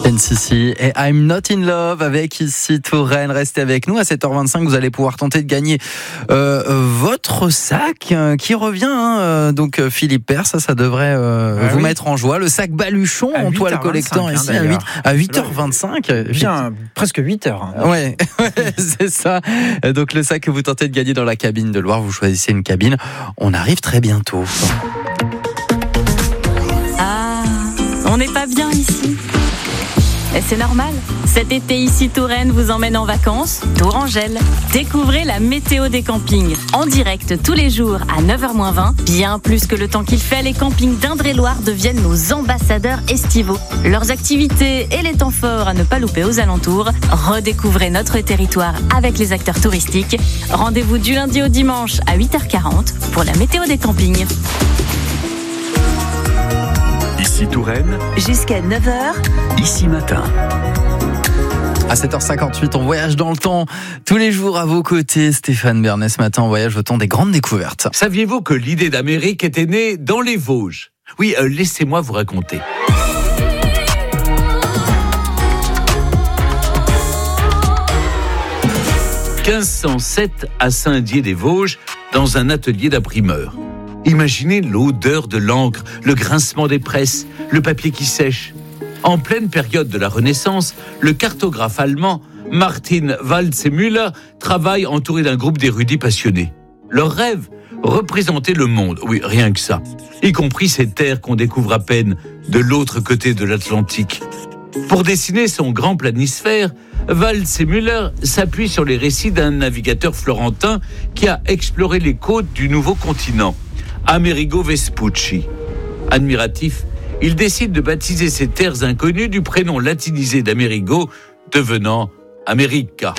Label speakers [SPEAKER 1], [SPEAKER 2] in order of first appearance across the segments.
[SPEAKER 1] NCC et I'm Not in Love avec ici Touraine. Restez avec nous à 7h25. Vous allez pouvoir tenter de gagner votre sac qui revient. Donc Philippe Père, ça devrait vous mettre en joie. Le sac Baluchon en toile collector ici à 8h25.
[SPEAKER 2] Bien, presque 8h.
[SPEAKER 1] Ouais, c'est ça. Donc le sac que vous tentez de gagner dans la cabine de Loire, vous choisissez une cabine. On arrive très bientôt.
[SPEAKER 3] Ah, on n'est pas bien ici. Et c'est normal. Cet été ici Touraine vous emmène en vacances. Tourangelle. Découvrez la météo des campings. En direct tous les jours à 9h-20. Bien plus que le temps qu'il fait, les campings d'Indre-et-Loire deviennent nos ambassadeurs estivaux. Leurs activités et les temps forts à ne pas louper aux alentours. Redécouvrez notre territoire avec les acteurs touristiques. Rendez-vous du lundi au dimanche à 8h40 pour la météo des campings.
[SPEAKER 4] Ici Touraine,
[SPEAKER 3] Jusqu'à 9h.
[SPEAKER 4] Ici Matin.
[SPEAKER 1] À 7h58, on voyage dans le temps. Tous les jours à vos côtés, Stéphane Bernet, ce matin, on voyage au temps des grandes découvertes.
[SPEAKER 5] Saviez-vous que l'idée d'Amérique était née dans les Vosges ? Oui, laissez-moi vous raconter. « 1507 à Saint-Dié-des-Vosges, dans un atelier d'imprimeur. Imaginez l'odeur de l'encre, le grincement des presses, le papier qui sèche. En pleine période de la Renaissance, le cartographe allemand Martin Waldseemüller travaille entouré d'un groupe d'érudits passionnés. Leur rêve, représenter le monde, oui, rien que ça, y compris ces terres qu'on découvre à peine de l'autre côté de l'Atlantique. Pour dessiner son grand planisphère, Waldseemüller s'appuie sur les récits d'un navigateur florentin qui a exploré les côtes du nouveau continent, Amerigo Vespucci. Admiratif, il décide de baptiser ces terres inconnues du prénom latinisé d'Amerigo, devenant America.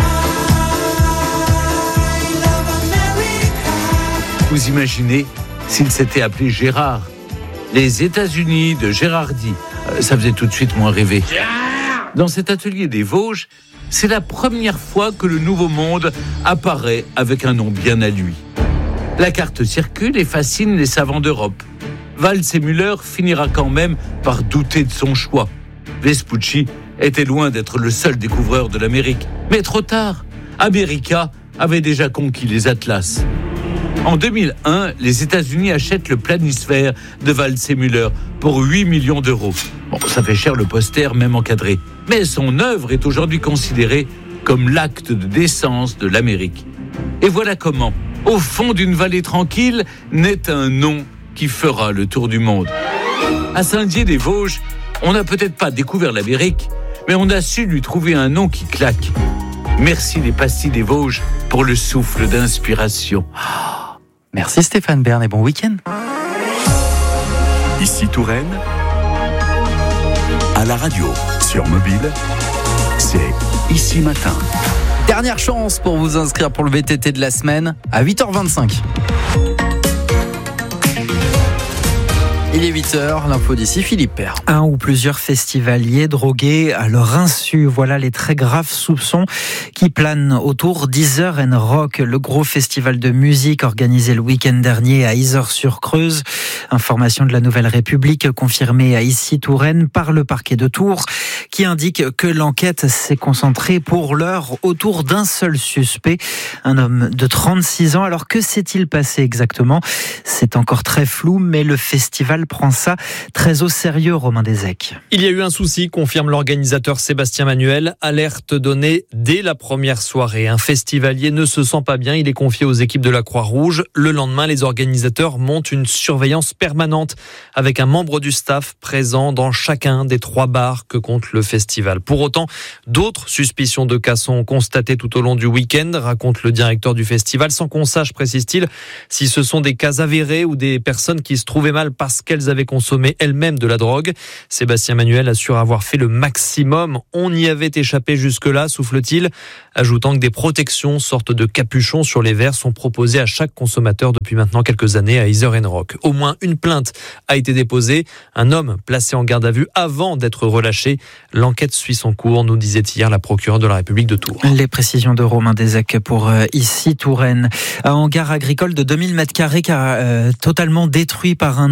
[SPEAKER 5] Vous imaginez s'il s'était appelé Gérard ? Les États-Unis de Gérardi, ça faisait tout de suite moins rêver. Dans cet atelier des Vosges, c'est la première fois que le Nouveau Monde apparaît avec un nom bien à lui. La carte circule et fascine les savants d'Europe. Waldseemüller finira quand même par douter de son choix. Vespucci était loin d'être le seul découvreur de l'Amérique. Mais trop tard, America avait déjà conquis les Atlas. En 2001, les États-Unis achètent le planisphère de Waldseemüller pour 8 millions d'euros. Bon, ça fait cher le poster, même encadré. Mais son œuvre est aujourd'hui considérée comme l'acte de décence de l'Amérique. Et voilà comment, au fond d'une vallée tranquille, naît un nom qui fera le tour du monde. À Saint-Dié-des-Vosges, on n'a peut-être pas découvert l'Amérique, mais on a su lui trouver un nom qui claque. Merci les pastilles des Vosges pour le souffle d'inspiration.
[SPEAKER 1] Merci Stéphane Bern et bon week-end.
[SPEAKER 4] Ici Touraine, à la radio, sur mobile, c'est Ici Matin.
[SPEAKER 1] Dernière chance pour vous inscrire pour le VTT de la semaine à 8h25. Il est 8h, l'info d'ici, Philippe Père.
[SPEAKER 2] Un ou plusieurs festivaliers drogués à leur insu. Voilà les très graves soupçons qui planent autour d'Iser & Rock, le gros festival de musique organisé le week-end dernier à Isère-sur-Creuse. Information de la Nouvelle République confirmée à Ici Touraine par le parquet de Tours qui indique que l'enquête s'est concentrée pour l'heure autour d'un seul suspect, un homme de 36 ans. Alors que s'est-il passé exactement ? C'est encore très flou, mais le festival prend ça très au sérieux, Romain Desec.
[SPEAKER 6] Il y a eu un souci, confirme l'organisateur Sébastien Manuel. Alerte donnée dès la première soirée. Un festivalier ne se sent pas bien, il est confié aux équipes de la Croix-Rouge. Le lendemain, les organisateurs montent une surveillance permanente avec un membre du staff présent dans chacun des 3 bars que compte le festival. Pour autant, d'autres suspicions de cas sont constatées tout au long du week-end, raconte le directeur du festival, sans qu'on sache, précise-t-il, si ce sont des cas avérés ou des personnes qui se trouvaient mal parce qu'elles avaient consommé elles-mêmes de la drogue. Sébastien Manuel assure avoir fait le maximum. On y avait échappé jusque-là, souffle-t-il, ajoutant que des protections, sortes de capuchons sur les verres, sont proposées à chaque consommateur depuis maintenant quelques années à Iser & Rock. Au moins une plainte a été déposée. Un homme placé en garde à vue avant d'être relâché. L'enquête suit son cours, nous disait hier la procureure de la République de Tours.
[SPEAKER 2] Les précisions de Romain Desec pour Ici Touraine. Un hangar agricole de 2000 m2 totalement détruit par un incendie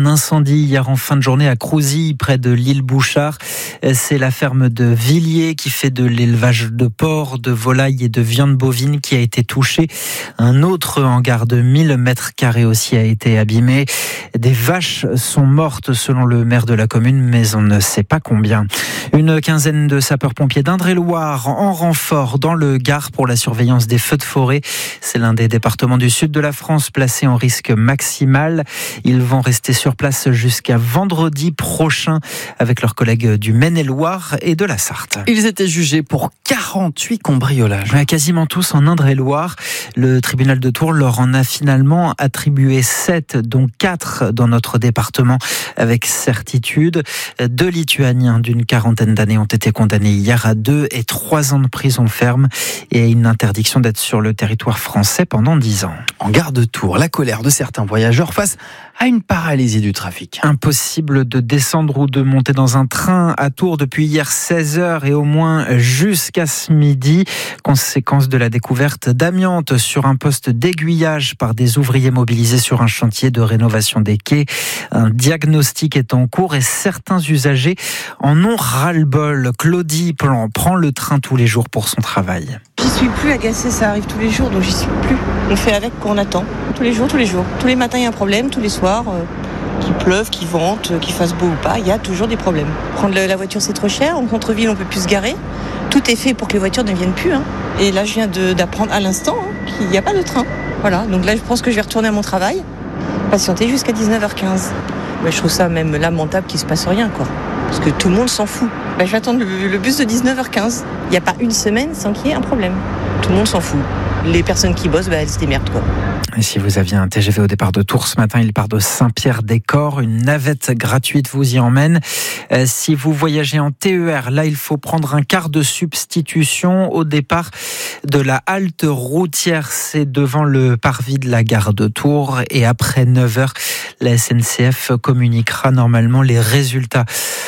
[SPEAKER 2] incendie hier en fin de journée à Crouzilles, près de l'île Bouchard. C'est la ferme de Villiers qui fait de l'élevage de porcs, de volailles et de viande bovine qui a été touchée. Un autre hangar de 1000 mètres carrés aussi a été abîmé. Des vaches sont mortes selon le maire de la commune, mais on ne sait pas combien. Une quinzaine de sapeurs-pompiers d'Indre-et-Loire en renfort dans le Gard pour la surveillance des feux de forêt. C'est l'un des départements du sud de la France placés en risque maximal. Ils vont rester sur place jusqu'à vendredi prochain avec leurs collègues du Maine-et-Loire et de la Sarthe.
[SPEAKER 1] Ils étaient jugés pour 48 cambriolages.
[SPEAKER 2] Quasiment tous en Indre-et-Loire. Le tribunal de Tours leur en a finalement attribué 7, dont 4 dans notre département avec certitude. 2 Lituaniens d'une quarantaine d'années ont été condamnés hier à 2 et 3 ans de prison ferme et à une interdiction d'être sur le territoire français pendant 10 ans.
[SPEAKER 1] En gare de Tours, la colère de certains voyageurs face à une paralysie du trafic.
[SPEAKER 2] Impossible de descendre ou de monter dans un train à Tours depuis hier 16h et au moins jusqu'à ce midi. Conséquence de la découverte d'amiante sur un poste d'aiguillage par des ouvriers mobilisés sur un chantier de rénovation des quais. Un diagnostic est en cours et certains usagers en ont ras-le-bol. Claudie prend le train tous les jours pour son travail.
[SPEAKER 7] J'y suis plus agacée, ça arrive tous les jours, donc j'y suis plus. On fait avec quand on attend. Tous les jours. Tous les matins, il y a un problème, tous les soirs. Qu'il pleuve, qu'il vente, qu'il fasse beau ou pas, il y a toujours des problèmes. Prendre la voiture, c'est trop cher. En centre-ville, on peut plus se garer. Tout est fait pour que les voitures ne viennent plus. Et là, je viens d'apprendre à l'instant qu'il n'y a pas de train. Voilà, donc là, je pense que je vais retourner à mon travail, patienter jusqu'à 19h15. Mais je trouve ça même lamentable qu'il ne se passe rien, quoi. Parce que tout le monde s'en fout. Je vais attendre le bus de 19h15. Il n'y a pas une semaine sans qu'il y ait un problème. Tout le monde s'en fout. Les personnes qui bossent, elles se démerdent, quoi.
[SPEAKER 2] Et si vous aviez un TGV au départ de Tours ce matin, il part de Saint-Pierre-des-Corps. Une navette gratuite vous y emmène. Si vous voyagez en TER, là, il faut prendre un quart de substitution au départ de la halte routière. C'est devant le parvis de la gare de Tours. Et après 9h, la SNCF communiquera normalement les résultats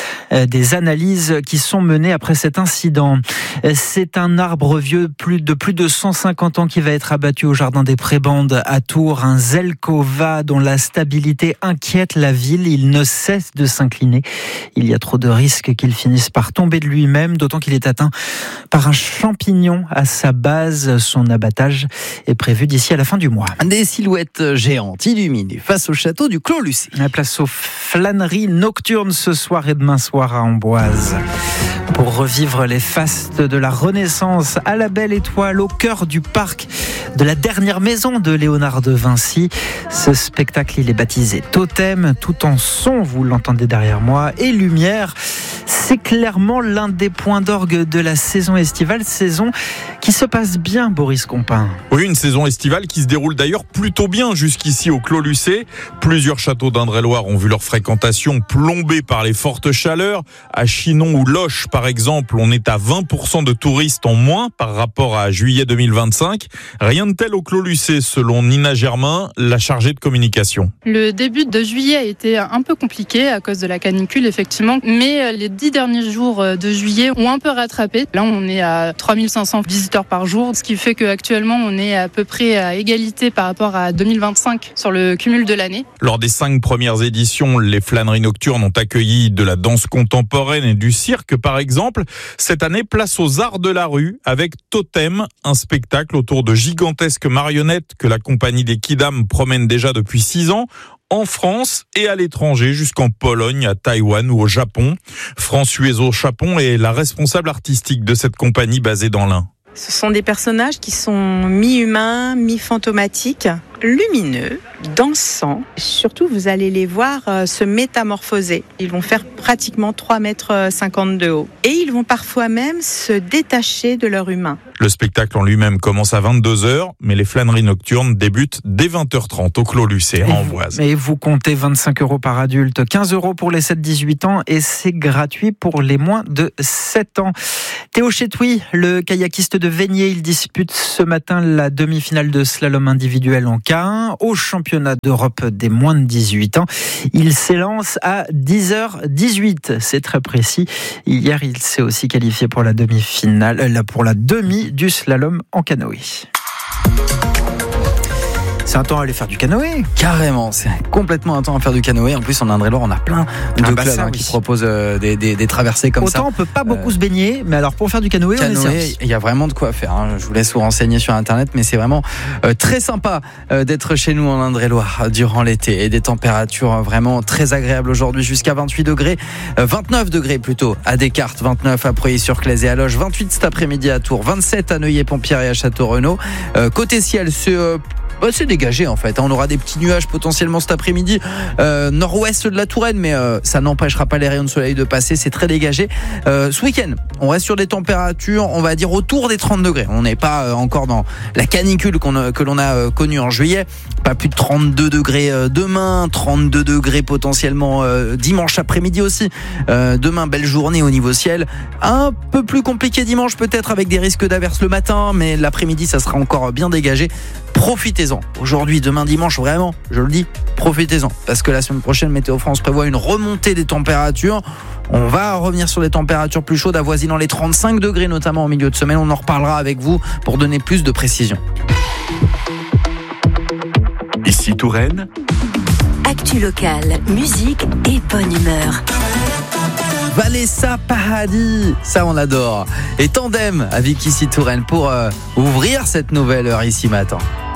[SPEAKER 2] des analyses qui sont menées après cet incident. C'est un arbre vieux de plus de 150 ans qui va être abattu au jardin des Prébandes à Tours, un Zelkova dont la stabilité inquiète la ville. Il ne cesse de s'incliner. Il y a trop de risques qu'il finisse par tomber de lui-même, d'autant qu'il est atteint par un champignon à sa base. Son abattage est prévu d'ici à la fin du mois.
[SPEAKER 1] Des silhouettes géantes illuminées face au château du Clos Lucé.
[SPEAKER 2] La place aux flâneries nocturnes ce soir et demain soir à Amboise. Pour revivre les fastes de la Renaissance à la Belle Étoile, au cœur du parc de la dernière maison de Léonard de Vinci. Ce spectacle, il est baptisé Totem, tout en son, vous l'entendez derrière moi, et lumière. C'est clairement l'un des points d'orgue de la saison estivale, saison qui se passe bien, Boris Compin.
[SPEAKER 8] Oui, une saison estivale qui se déroule d'ailleurs plutôt bien jusqu'ici au Clos Lucé. Plusieurs châteaux d'Indre-et-Loire ont vu leur fréquentation plombée par les fortes chaleurs. À Chinon ou Loches, par exemple, on est à 20% de touristes en moins par rapport à juillet 2025. Rien de tel au Clos Lucé, selon Nina Germain, la chargée de communication.
[SPEAKER 9] Le début de juillet a été un peu compliqué à cause de la canicule, effectivement, mais les 10 derniers jours de juillet ont un peu rattrapé. Là, on est à 3500 visiteurs par jour, ce qui fait qu'actuellement, on est à peu près à égalité par rapport à 2025 sur le cumul de l'année.
[SPEAKER 8] Lors des 5 premières éditions, les flâneries nocturnes ont accueilli de la danse contemporaine et du cirque, par exemple. Cette année, place aux arts de la rue avec Totem, un spectacle autour de gigantesques marionnettes que la compagnie des Quidam promène déjà depuis 6 ans. En France et à l'étranger, jusqu'en Pologne, à Taïwan ou au Japon. France Hueso-Chapon est la responsable artistique de cette compagnie basée dans l'Ain.
[SPEAKER 10] Ce sont des personnages qui sont mi-humains, mi-fantomatiques, lumineux, dansants. Surtout, vous allez les voir se métamorphoser. Ils vont faire pratiquement 3,50 m de haut. Et ils vont parfois même se détacher de leur humain.
[SPEAKER 8] Le spectacle en lui-même commence à 22h, mais les flâneries nocturnes débutent dès 20h30 au Clos Lucé, à Amboise.
[SPEAKER 2] Et vous comptez 25 € par adulte, 15 € pour les 7-18 ans et c'est gratuit pour les moins de 7 ans. Théo Chetouy, le kayakiste de Veigné, il dispute ce matin la demi-finale de slalom individuel en K1 au championnat d'Europe des moins de 18 ans. Il s'élance à 10h18, c'est très précis. Hier, il s'est aussi qualifié pour la demi-finale, pour la demi du slalom en canoë. C'est un temps à aller faire du canoë.
[SPEAKER 1] Carrément, c'est complètement un temps à faire du canoë. En plus, en Indre-et-Loire, on a plein de clubs qui proposent des traversées comme ça.
[SPEAKER 2] Autant on peut pas beaucoup se baigner, mais alors pour faire du canoë, on est servi.
[SPEAKER 1] Il y a vraiment de quoi faire. Je vous laisse vous renseigner sur Internet, mais c'est vraiment très sympa d'être chez nous en Indre-et-Loire durant l'été et des températures vraiment très agréables aujourd'hui, jusqu'à 28 degrés, 29 degrés plutôt à Descartes, 29 à Preuilly-sur-Claise et à Loches, 28 cet après-midi à Tours, 27 à Neuilly-Pont-Pierre et à Château-Renaud. Côté ciel, c'est dégagé en fait. On aura des petits nuages potentiellement cet après-midi nord-ouest de la Touraine, mais ça n'empêchera pas les rayons de soleil de passer. C'est très dégagé. Ce week-end, on reste sur des températures, on va dire autour des 30 degrés. On n'est pas encore dans la canicule que l'on a connue en juillet. Pas plus de 32 degrés demain, 32 degrés potentiellement dimanche après-midi aussi. Demain, belle journée au niveau ciel. Un peu plus compliqué dimanche peut-être avec des risques d'averses le matin, mais l'après-midi ça sera encore bien dégagé. Profitez-en. Aujourd'hui, demain, dimanche, vraiment, je le dis, profitez-en. Parce que la semaine prochaine, Météo France prévoit une remontée des températures. On va revenir sur des températures plus chaudes, avoisinant les 35 degrés, notamment en milieu de semaine. On en reparlera avec vous pour donner plus de précision.
[SPEAKER 4] Ici Touraine.
[SPEAKER 11] Actu locale, musique et bonne humeur.
[SPEAKER 1] Vanessa Paradis, ça on adore. Et Tandem avec Ici Touraine pour ouvrir cette nouvelle heure ici matin.